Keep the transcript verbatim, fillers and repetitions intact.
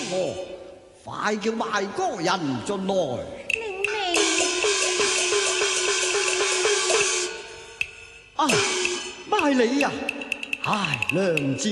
錯，快叫賣歌人進來。 明明啊，賣你呀！唉，良子。